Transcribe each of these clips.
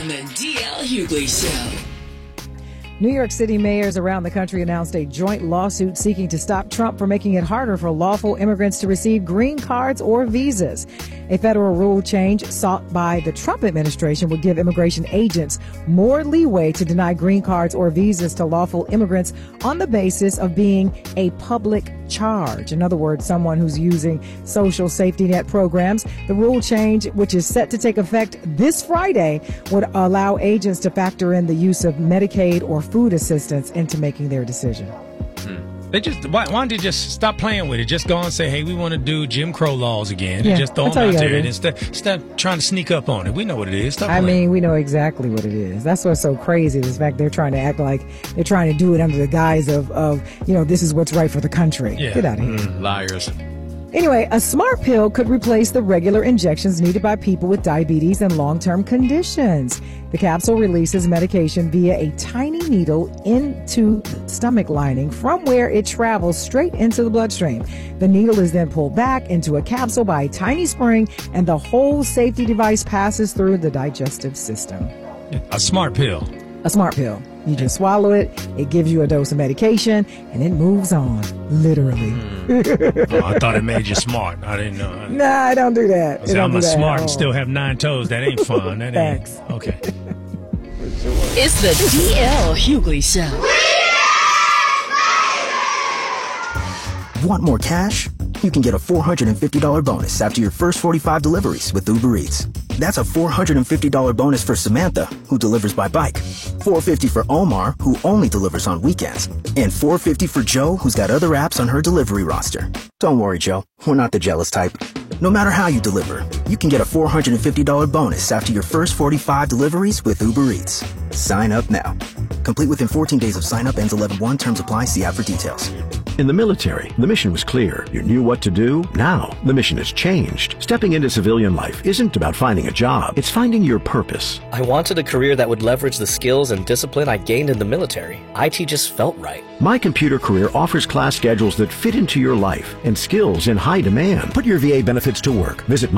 on the DL Hughley Show. New York City mayors around the country announced a joint lawsuit seeking to stop Trump from making it harder for lawful immigrants to receive green cards or visas. A federal rule change sought by the Trump administration would give immigration agents more leeway to deny green cards or visas to lawful immigrants on the basis of being a public charge. In other words, someone who's using social safety net programs. The rule change, which is set to take effect this Friday, would allow agents to factor in the use of Medicaid or food assistance into making their decision. Why don't they just stop playing with it? Just go and say, hey, we want to do Jim Crow laws again. And just throw them out there. And instead trying to sneak up on it. We know what it is. We know exactly what it is. That's what's so crazy. This fact they're trying to act like they're trying to do it under the guise of this is what's right for the country. Yeah. Get out of here. Liars. Anyway, a smart pill could replace the regular injections needed by people with diabetes and long-term conditions. The capsule releases medication via a tiny needle into the stomach lining from where it travels straight into the bloodstream. The needle is then pulled back into a capsule by a tiny spring, and the whole safety device passes through the digestive system. A smart pill. A smart pill. You just swallow it, it gives you a dose of medication, and it moves on, literally. I thought it made you smart. I didn't know. Nah, I don't do that. I'm smart and still have 9 toes. That ain't fun. That Thanks. Ain't. Okay. It's the DL Hughley Show. Want more cash? You can get a $450 bonus after your first 45 deliveries with Uber Eats. That's a $450 bonus for Samantha, who delivers by bike, $450 for Omar, who only delivers on weekends, and $450 for Joe, who's got other apps on her delivery roster. Don't worry, Joe. We're not the jealous type. No matter how you deliver, you can get a $450 bonus after your first 45 deliveries with Uber Eats. Sign up now. Complete within 14 days of sign up. Ends 11/1. Terms apply. See app for details. In the military, the mission was clear. You knew what to do. Now, the mission has changed. Stepping into civilian life isn't about finding a job. It's finding your purpose. I wanted a career that would leverage the skills and discipline I gained in the military. IT just felt right. My Computer Career offers class schedules that fit into your life and skills in high demand. Put your VA benefits to work. Visit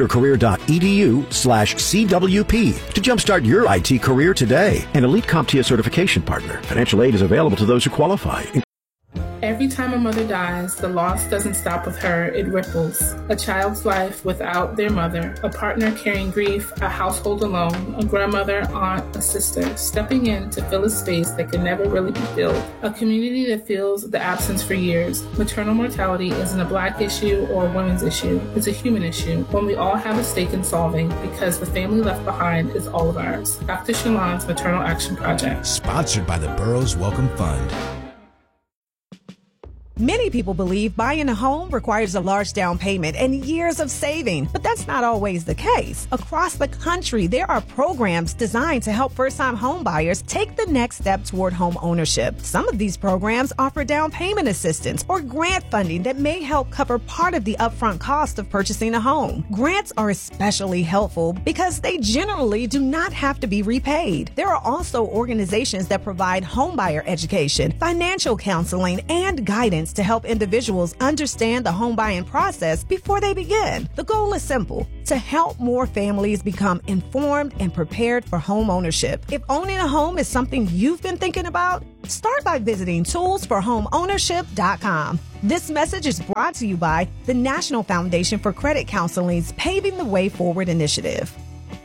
mycomputercareer.edu/CWP to jumpstart your IT career today. An elite CompTIA certification partner. Financial aid is available to those who qualify. Every time a mother dies, the loss doesn't stop with her, it ripples. A child's life without their mother, a partner carrying grief, a household alone, a grandmother, aunt, a sister, stepping in to fill a space that can never really be filled. A community that feels the absence for years. Maternal mortality isn't a Black issue or a women's issue. It's a human issue, one we all have a stake in solving because the family left behind is all of ours. Dr. Shalon's Maternal Action Project. Sponsored by the Burroughs Welcome Fund. Many people believe buying a home requires a large down payment and years of saving, but that's not always the case. Across the country, there are programs designed to help first-time home buyers take the next step toward home ownership. Some of these programs offer down payment assistance or grant funding that may help cover part of the upfront cost of purchasing a home. Grants are especially helpful because they generally do not have to be repaid. There are also organizations that provide homebuyer education, financial counseling, and guidance to help individuals understand the home buying process before they begin. The goal is simple: to help more families become informed and prepared for home ownership. If owning a home is something you've been thinking about, start by visiting toolsforhomeownership.com. This message is brought to you by the National Foundation for Credit Counseling's Paving the Way Forward initiative.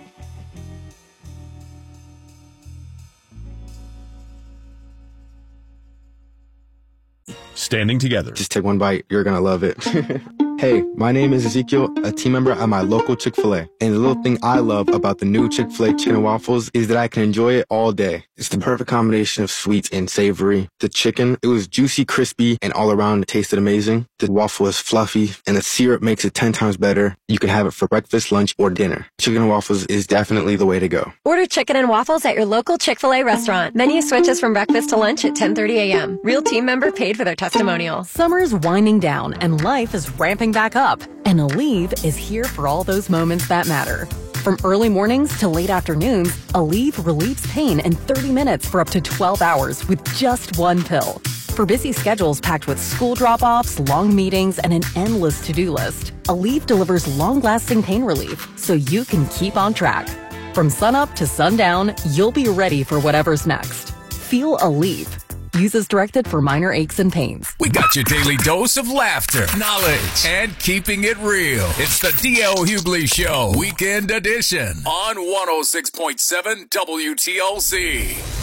Standing together. Just take one bite. You're going to love it. Hey, my name is Ezekiel, a team member at my local Chick-fil-A. And the little thing I love about the new Chick-fil-A chicken and waffles is that I can enjoy it all day. It's the perfect combination of sweet and savory. The chicken, it was juicy, crispy, and all around it tasted amazing. The waffle is fluffy, and the syrup makes it 10 times better. You can have it for breakfast, lunch, or dinner. Chicken and waffles is definitely the way to go. Order chicken and waffles at your local Chick-fil-A restaurant. Menu switches from breakfast to lunch at 10:30 a.m. Real team member paid for their testimonial. Summer's winding down, and life is ramping back up. And Aleve is here for all those moments that matter. From early mornings to late afternoons, Aleve relieves pain in 30 minutes for up to 12 hours with just one pill. For busy schedules packed with school drop-offs, long meetings, and an endless to-do list, Aleve delivers long-lasting pain relief so you can keep on track. From sunup to sundown, you'll be ready for whatever's next. Feel Aleve. Uses directed for minor aches and pains. We got your daily dose of laughter, knowledge, and keeping it real. It's the DL Hughley Show, Weekend Edition, on 106.7 WTLC.